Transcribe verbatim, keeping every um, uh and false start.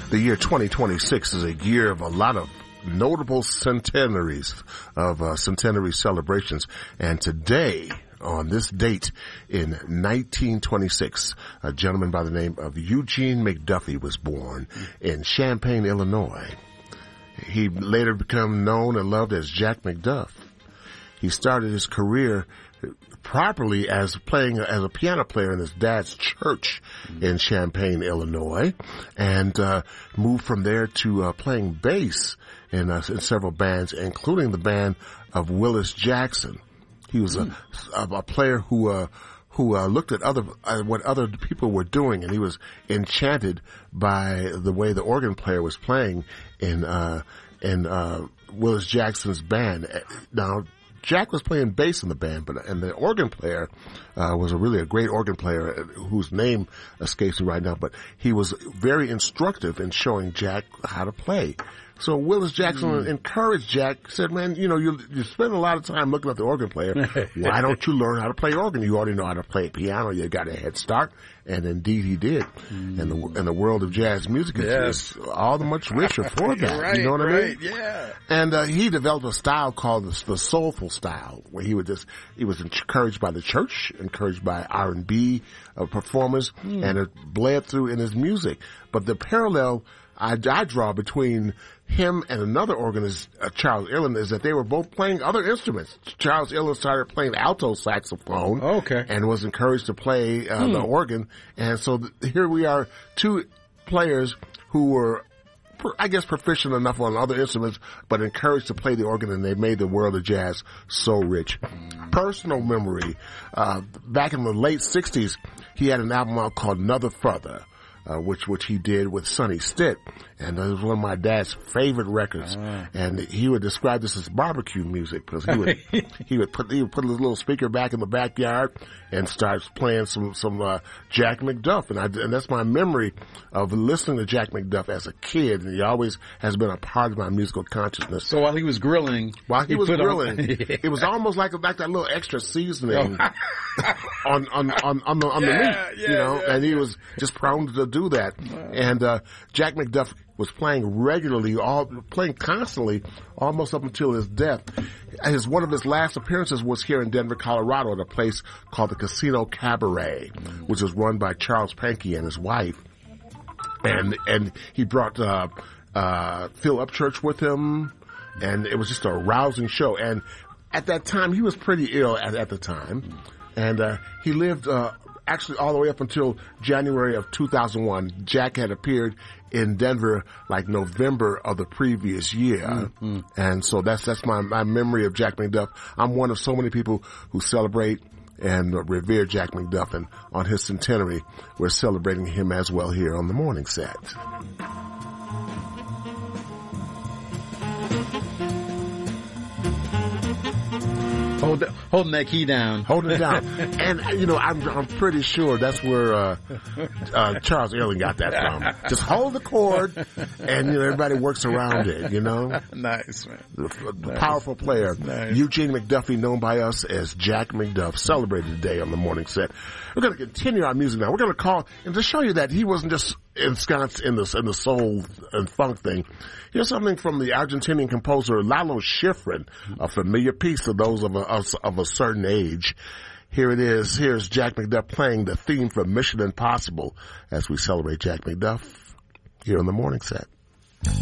The year twenty twenty-six is a year of a lot of notable centenaries of uh, centenary celebrations. And today, on this date in nineteen twenty-six, a gentleman by the name of Eugene McDuffie was born in Champaign, Illinois. He later became known and loved as Jack McDuff. He started his career properly as playing as a piano player in his dad's church in Champaign, Illinois, and uh, moved from there to uh, playing bass in, uh, in several bands, including the band of Willis Jackson. He was a, a, a player who uh, who uh, looked at other uh, what other people were doing, and he was enchanted by the way the organ player was playing in uh, in uh, Willis Jackson's band. Now, Jack was playing bass in the band, but and the organ player uh, was a really a great organ player whose name escapes me right now. But he was very instructive in showing Jack how to play. So Willis Jackson mm. encouraged Jack, said, man, you know, you you spend a lot of time looking at the organ player. Why don't you learn how to play organ? You already know how to play piano. You got a head start. And indeed he did. Mm. And the, and the world of jazz music is yes. all the much richer for that. Right, you know what right, I mean? Yeah. And uh, he developed a style called the, the soulful style, where he would just, he was encouraged by the church, encouraged by R and B uh, performers, mm. and it bled through in his music. But the parallel I, I draw between him and another organist, uh, Charles Earland, is that they were both playing other instruments. Charles Earland started playing alto saxophone, okay, and was encouraged to play uh, hmm. the organ. And so th- here we are, two players who were, I guess, proficient enough on other instruments, but encouraged to play the organ, and they made the world of jazz so rich. Mm. Personal memory, uh, back in the late sixties, he had an album out called Another Further. Uh, which, which he did with Sonny Stitt. And it was one of my dad's favorite records. Uh. And he would describe this as barbecue music, because he would, he would put, he would put a little speaker back in the backyard and start playing some, some, uh, Jack McDuff. And I, and that's my memory of listening to Jack McDuff as a kid. And he always has been a part of my musical consciousness. So while he was grilling, while he, he was grilling, on, yeah. it was almost like, like that little extra seasoning on, on, on, on the, on yeah, the meat, yeah, you know, yeah, and he yeah. was just prone to do that. And, uh, Jack McDuff was playing regularly, all, playing constantly, almost up until his death. His, one of his last appearances was here in Denver, Colorado, at a place called the Casino Cabaret, which was run by Charles Pankey and his wife. And, and he brought, uh, uh, Phil Upchurch with him, and it was just a rousing show. And at that time, he was pretty ill at, at the time. And, uh, he lived, uh, actually all the way up until January of two thousand one. Jack had appeared in Denver like November of the previous year. Mm-hmm. And so that's, that's my, my memory of Jack McDuff. I'm one of so many people who celebrate and revere Jack McDuff, and on his centenary, we're celebrating him as well here on the Morning Set. Hold, holding that key down. Holding it down. And, you know, I'm, I'm pretty sure that's where, uh, uh, Charles Earland got that from. Just hold the chord, and, you know, everybody works around it, you know? Nice, man. The, the nice. Powerful player. Nice. Eugene McDuffie, known by us as Jack McDuff, celebrated today on the Morning Set. We're going to continue our music now. We're going to call, and to show you that he wasn't just ensconced in the, in the soul and funk thing. Here's something from the Argentinian composer Lalo Schifrin, a familiar piece to those of a, of, of a certain age. Here it is. Here's Jack McDuff playing the theme from Mission Impossible as we celebrate Jack McDuff here on the Morning Set.